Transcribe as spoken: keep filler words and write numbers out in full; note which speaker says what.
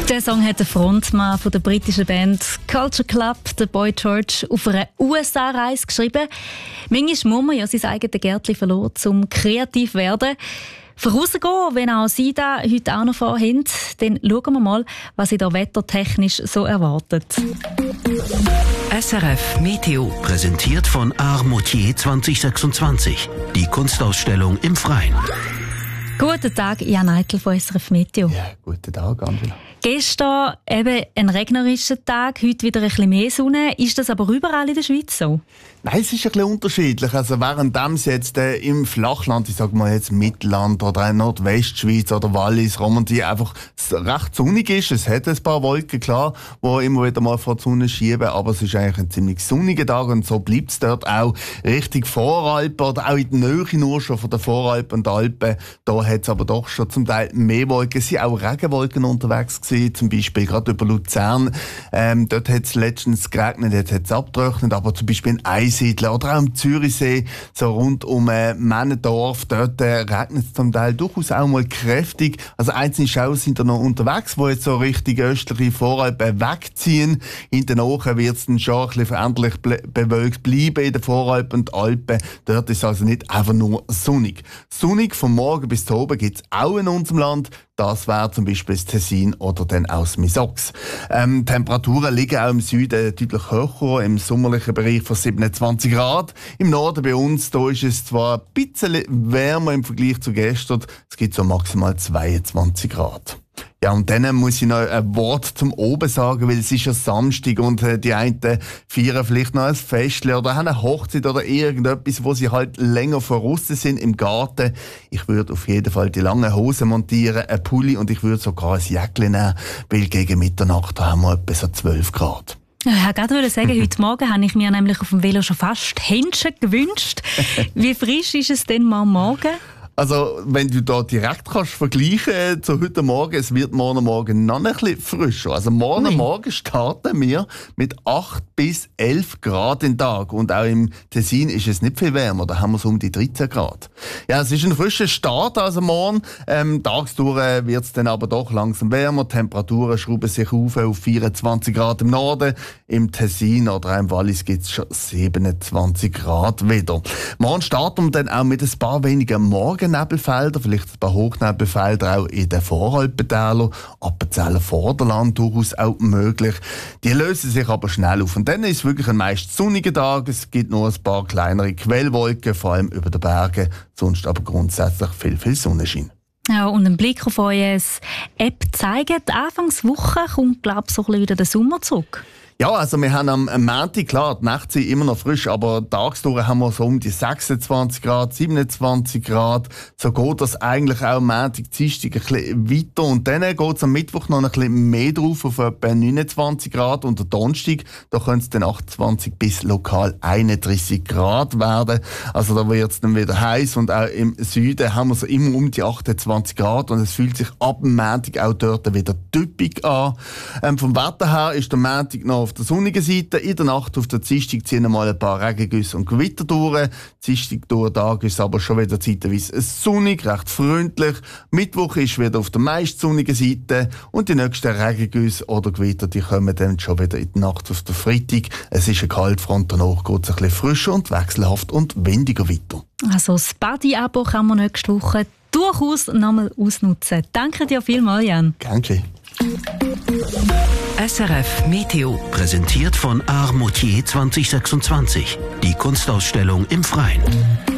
Speaker 1: Der Song hat der Frontmann von der britischen Band Culture Club, der Boy George, auf einer U S A-Reise geschrieben. Manchmal muss man ja sein eigenes Gärtchen verloren, um kreativ zu werden. Vorausgehen, wenn auch Sie da heute auch noch vorhaben, dann schauen wir mal, was Sie da wettertechnisch so erwartet.
Speaker 2: S R F Meteo präsentiert von Art Moutier zwanzig sechsundzwanzig. Die Kunstausstellung im Freien.
Speaker 1: Guten Tag, Jan Eitel von S R F Meteo.
Speaker 3: Ja, guten Tag, Angela.
Speaker 1: Gestern eben ein regnerischer Tag, heute wieder ein bisschen mehr Sonne. Ist das aber überall in der Schweiz so?
Speaker 3: Nein, es ist ein bisschen unterschiedlich. Also während es jetzt äh, im Flachland, ich sage mal jetzt Mittelland oder in Nordwestschweiz oder Wallis, Romandie einfach recht sonnig ist. Es hat ein paar Wolken, klar, die immer wieder mal vor die Sonne schieben, aber es ist eigentlich ein ziemlich sonniger Tag und so bleibt es dort auch Richtung Voralpen oder auch in der Nähe nur schon von den Voralpen und Alpen. Da hat es aber doch schon zum Teil mehr Wolken. Es sind auch Regenwolken unterwegs gewesen, zum Beispiel gerade über Luzern. Ähm, dort hat es letztens geregnet, jetzt hat es abgetrocknet, aber zum Beispiel in Einsiedeln oder auch am Zürichsee, so rund um äh, Männendorf, dort äh, regnet es zum Teil durchaus auch mal kräftig. Also einzelne Schauer sind da noch unterwegs, die jetzt so Richtung östliche Voralpen wegziehen. Hinterher wird es dann schon ein bisschen veränderlich ble- bewölkt bleiben in den Voralpen und Alpen. Dort ist es also nicht einfach nur sonnig. Sonnig vom Morgen bis zum Abend gibt es auch in unserem Land. Das wäre zum Beispiel das Tessin oder dann auch das Misox. Ähm, Temperaturen liegen auch im Süden deutlich höher, im sommerlichen Bereich von siebenundzwanzig Grad. Im Norden bei uns, da ist es zwar ein bisschen wärmer im Vergleich zu gestern, es gibt so maximal zweiundzwanzig Grad. Ja, und dann muss ich noch ein Wort zum Oben sagen, weil es ist ja Samstag und äh, die einen feiern vielleicht noch ein Festchen oder haben eine Hochzeit oder irgendetwas, wo sie halt länger voraus sind im Garten. Ich würde auf jeden Fall die langen Hosen montieren, ein Pulli und ich würde sogar ein Jäckchen nehmen, weil gegen Mitternacht haben wir etwa so zwölf Grad.
Speaker 1: Ich wollte gerade sagen, heute Morgen habe ich mir nämlich auf dem Velo schon fast Händchen gewünscht. Wie frisch ist es denn mal am Morgen?
Speaker 3: Also, wenn du da direkt kannst vergleichen zu heute Morgen, es wird morgen Morgen noch ein bisschen frischer. Also, morgen
Speaker 1: Ui.
Speaker 3: Morgen starten wir mit acht bis elf Grad den Tag. Und auch im Tessin ist es nicht viel wärmer, da haben wir so um die dreizehn Grad. Ja, es ist ein frischer Start, also morgen. Ähm, tagsdurch wird es dann aber doch langsam wärmer. Die Temperaturen schrauben sich auf auf vierundzwanzig Grad im Norden. Im Tessin oder auch im Wallis gibt es schon siebenundzwanzig Grad wieder. Morgen starten wir dann auch mit ein paar weniger Morgen Nebelfelder, vielleicht ein paar Hochnebelfelder auch in den Voralpentälern, Appenzeller Vorderland durchaus auch möglich. Die lösen sich aber schnell auf. Und dann ist es wirklich ein meist sonniger Tag. Es gibt nur ein paar kleinere Quellwolken, vor allem über den Bergen, sonst aber grundsätzlich viel, viel Sonnenschein.
Speaker 1: Ja, und ein Blick auf eure App zeigt, Anfangswoche kommt, glaube ich, so ein bisschen wieder der Sommer zurück.
Speaker 3: Ja, also wir haben am Montag, klar, die Nächte sind immer noch frisch, aber tagsdurch haben wir so um die sechsundzwanzig Grad, siebenundzwanzig Grad. So geht das eigentlich auch am Montag, Dienstag ein bisschen weiter. Und dann geht es am Mittwoch noch ein bisschen mehr drauf, auf etwa neunundzwanzig Grad. Und am Donnerstag, da können es dann achtundzwanzig bis lokal einunddreißig Grad werden. Also da wird es dann wieder heiß. Und auch im Süden haben wir so immer um die achtundzwanzig Grad. Und es fühlt sich ab dem Montag auch dort wieder typisch an. Ähm, vom Wetter her ist der Montag noch auf der sonnigen Seite. In der Nacht auf der Dienstag ziehen mal ein paar Regengüsse und Gewitter durch. Dienstag durch den Tag ist es aber schon wieder zeitweise sonnig, recht freundlich. Mittwoch ist wieder auf der meist sonnigen Seite und die nächsten Regengüsse oder Gewitter, die kommen dann schon wieder in die Nacht auf der Freitag. Es ist eine Kaltfront, danach geht es ein bisschen frischer und wechselhaft und windiger weiter.
Speaker 1: Also das Badi-Abo kann man nächste Woche durchaus nochmal ausnutzen. Danke dir vielmals, Jan.
Speaker 3: Danke.
Speaker 2: S R F Meteo präsentiert von Art Moutier zwanzig sechsundzwanzig. Die Kunstausstellung im Freien.